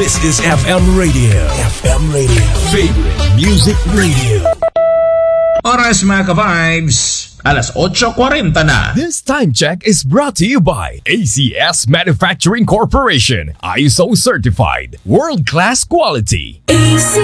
This is FM Radio. FM Radio. Favorite Music Radio. Oras mga ka-vibes, alas 8:40 na. This time check is brought to you by ACS Manufacturing Corporation. ISO certified. World-class quality.